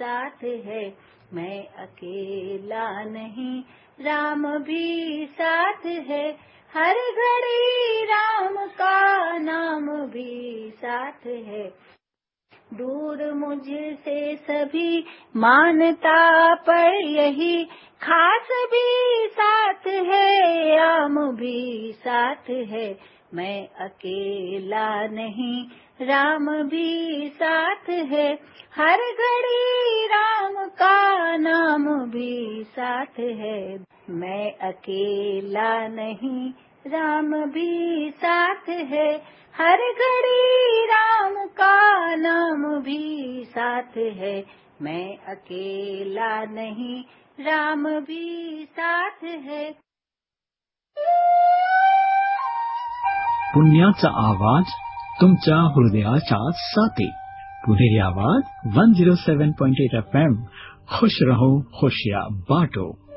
साथ है, मैं अकेला नहीं, राम भी साथ है। हर घड़ी राम का नाम भी साथ है। दूर मुझसे सभी मानता पर यही खास भी साथ है, आम भी साथ है, मैं अकेला नहीं, राम भी साथ है। हर घड़ी राम का नाम भी साथ है, मैं अकेला नहीं, राम भी साथ है। हर घड़ी राम का नाम भी साथ है, मैं अकेला नहीं, राम भी साथ है। पुण्याचा आवाज तुमच्या हृदयाच्या साथी. पुणेरी आवाज 107.8 FM. खुश रहो, खुशियां बांटो.